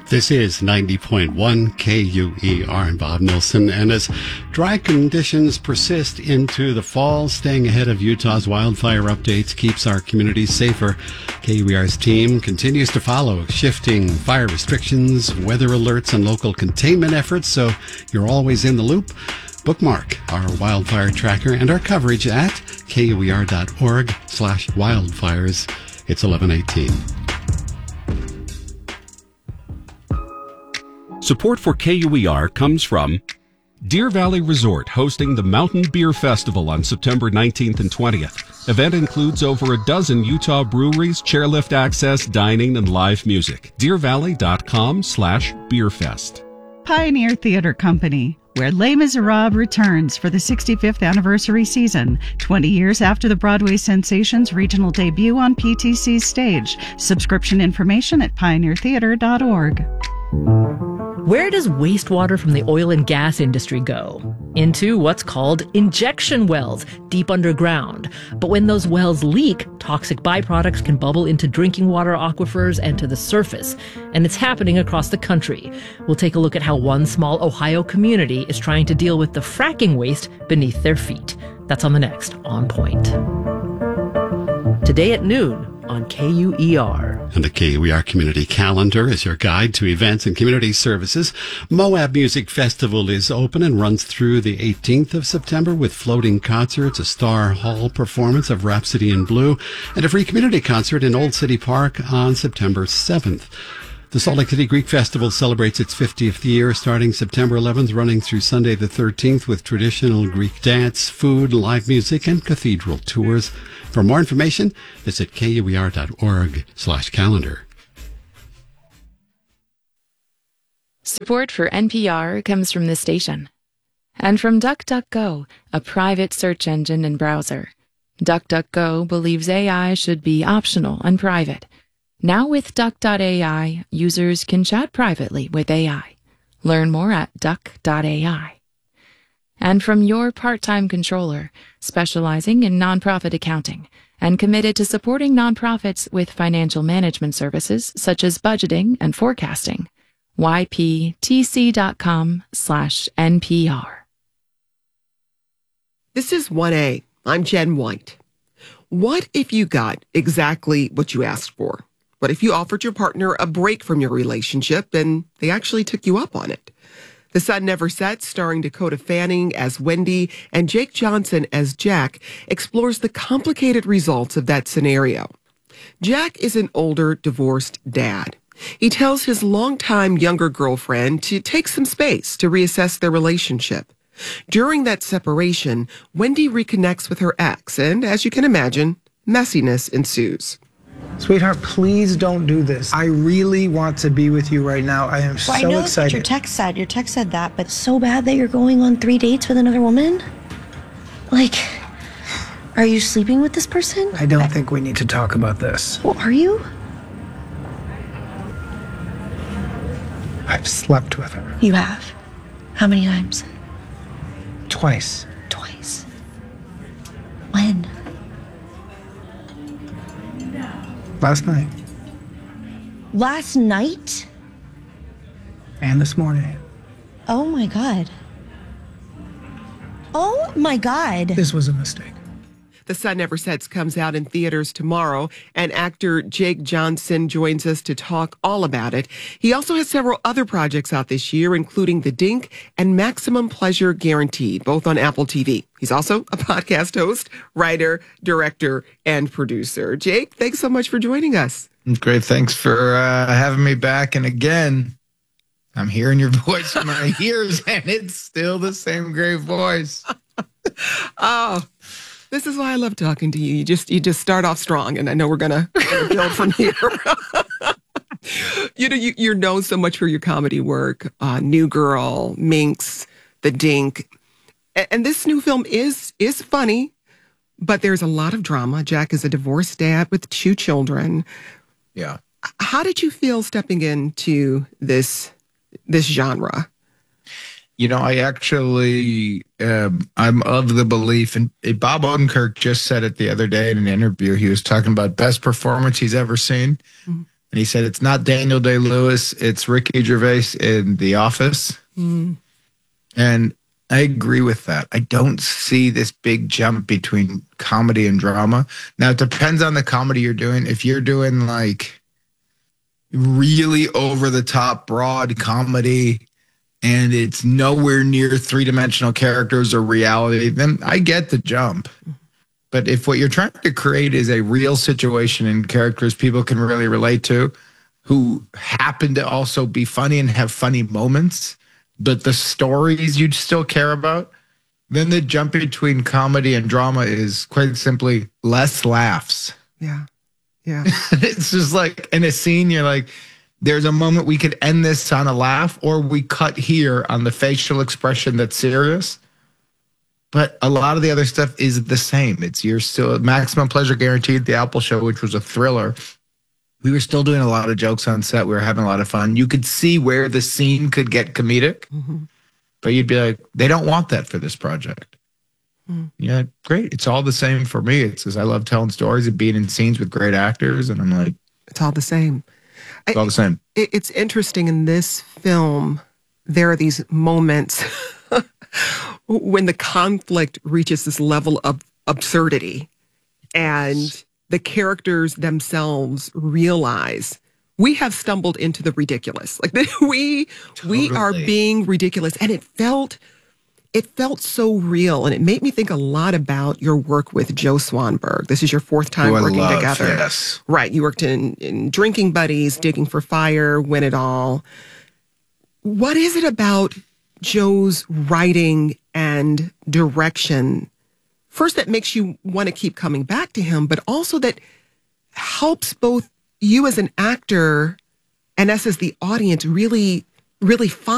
This is 90.1 KUER and Bob Nilsson. And as dry conditions persist into the fall, staying ahead of Utah's wildfire updates keeps our communities safer. KUER's team continues to follow shifting fire restrictions, weather alerts, and local containment efforts, so you're always in the loop. Bookmark our wildfire tracker and our coverage at kuer.org/wildfires. It's 11:18. Support for KUER comes from Deer Valley Resort, hosting the Mountain Beer Festival on September 19th and 20th. Event includes over a dozen Utah breweries, chairlift access, dining, and live music. DeerValley.com/beerfest. Pioneer Theater Company, where Les Miserables returns for the 65th anniversary season, 20 years after the Broadway Sensations regional debut on PTC's stage. Subscription information at pioneertheater.org. Where does wastewater from the oil and gas industry go? Into what's called injection wells, deep underground. But when those wells leak, toxic byproducts can bubble into drinking water aquifers and to the surface. And it's happening across the country. We'll take a look at how one small Ohio community is trying to deal with the fracking waste beneath their feet. That's on the next On Point. Today at noon on KUER. And the KUER Community Calendar is your guide to events and community services. Moab Music Festival is open and runs through the 18th of September with floating concerts, a Star Hall performance of Rhapsody in Blue, and a free community concert in Old City Park on September 7th. The Salt Lake City Greek Festival celebrates its 50th year starting September 11th, running through Sunday the 13th with traditional Greek dance, food, live music, and cathedral tours. For more information, visit kuer.org/calendar. Support for NPR comes from this station and from DuckDuckGo, a private search engine and browser. DuckDuckGo believes AI should be optional and private. Now with Duck.ai, users can chat privately with AI. Learn more at Duck.ai. And from your part-time controller, specializing in nonprofit accounting and committed to supporting nonprofits with financial management services such as budgeting and forecasting. yptc.com/NPR. This is 1A. I'm Jen White. What if you got exactly what you asked for? What if you offered your partner a break from your relationship and they actually took you up on it? The Sun Never Sets, starring Dakota Fanning as Wendy and Jake Johnson as Jack, explores the complicated results of that scenario. Jack is an older, divorced dad. He tells his longtime younger girlfriend to take some space to reassess their relationship. During that separation, Wendy reconnects with her ex, and as you can imagine, messiness ensues. Sweetheart, please don't do this. I really want to be with you right now. I am so excited. I know that's what your text said. Your text said that, but so bad that you're going on 3 dates with another woman? Like, are you sleeping with this person? I don't think we need to talk about this. Well, are you? I've slept with her. You have? How many times? Twice. Twice? When? Last night. Last night? And this morning. Oh my God. Oh my God. This was a mistake. The Sun Never Sets comes out in theaters tomorrow, and actor Jake Johnson joins us to talk all about it. He also has several other projects out this year, including The Dink and Maximum Pleasure Guaranteed, both on Apple TV. He's also a podcast host, writer, director, and producer. Jake, thanks so much for joining us. Great. Thanks for having me back. And again, I'm hearing your voice in my ears, and it's still the same great voice. Oh, this is why I love talking to you. You just start off strong, and I know we're gonna build from here. You're known so much for your comedy work, New Girl, Minx, The Dink, and this new film is funny, but there's a lot of drama. Jack is a divorced dad with 2 children. Yeah. How did you feel stepping into this genre? You know, I actually, I'm of the belief, and Bob Odenkirk just said it the other day in an interview. He was talking about best performance he's ever seen. Mm-hmm. And he said, it's not Daniel Day-Lewis, it's Ricky Gervais in The Office. And I agree with that. I don't see this big jump between comedy and drama. Now, it depends on the comedy you're doing. If you're doing like really over-the-top, broad comedy, and it's nowhere near three-dimensional characters or reality, then I get the jump. But if what you're trying to create is a real situation and characters people can really relate to, who happen to also be funny and have funny moments, but the stories you'd still care about, then the jump between comedy and drama is quite simply less laughs. Yeah. It's just like in a scene, you're like, there's a moment we could end this on a laugh, or we cut here on the facial expression that's serious. But a lot of the other stuff is the same. You're still Maximum Pleasure Guaranteed, the Apple Show, which was a thriller. We were still doing a lot of jokes on set. We were having a lot of fun. You could see where the scene could get comedic, but you'd be like, they don't want that for this project. Yeah, great. It's all the same for me. It's because I love telling stories and being in scenes with great actors. And I'm like, It's all the same. It's all the same. It's interesting in this film, there are these moments when the conflict reaches this level of absurdity and the characters themselves realize we have stumbled into the ridiculous. Like we are being ridiculous. And it felt so real. And it made me think a lot about your work with Joe Swanberg. This is your fourth time working together. Yes. Right. You worked in Drinking Buddies, Digging for Fire, Win It All. What is it about Joe's writing and direction, first, that makes you want to keep coming back to him, but also that helps both you as an actor and us as the audience really, really find